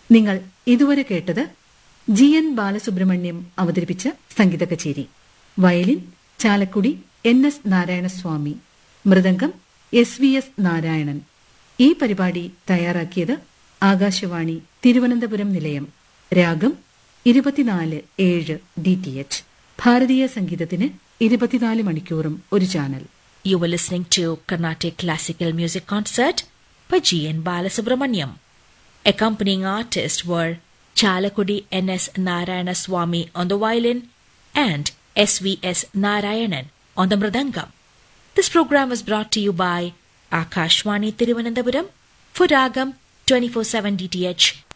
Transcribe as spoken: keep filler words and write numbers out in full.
നിങ്ങൾ ഇതുവരെ കേട്ടത് ജി എൻ ബാലസുബ്രഹ്മണ്യം അവതരിപ്പിച്ച സംഗീത കച്ചേരി. Violin Chalakudy N S Narayanaswamy, mridangam S V S Narayanan. ഈ പരിപാടി തയ്യാറാക്കിയത് ആകാശവാണി തിരുവനന്തപുരം നിലയം. രാഗം ഇരുപത്തിനാല് ഏഴ് ഡി ടി എച്ച്. ഭാരതീയ സംഗീതത്തിന് ഇരുപത്തിനാല് മണിക്കൂറും ഒരു channel. You were listening to Carnatic Classical Music Concert by G N Balasubramaniam. Accompanying artists were Chalakudi N S Narayana Swami on the violin and S V S Narayanan on the mridangam. This program was brought to you by Akashwani Thiruvananthapuram for Ragam twenty-four seven D T H